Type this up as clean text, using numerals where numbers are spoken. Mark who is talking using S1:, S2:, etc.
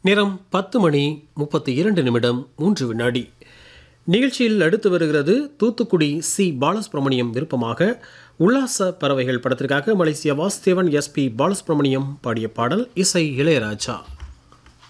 S1: நேரம் 10:32 நிகழ்ச்சியில் அடுத்து வருகிறது தூத்துக்குடி சி பாலசுப்ரமணியம் விருப்பமாக உல்லாச பறவைகள் படத்திற்காக மலேசிய வாசுதேவன் SP பாலசுப்ரமணியம் பாடிய பாடல். இசை இளையராஜா.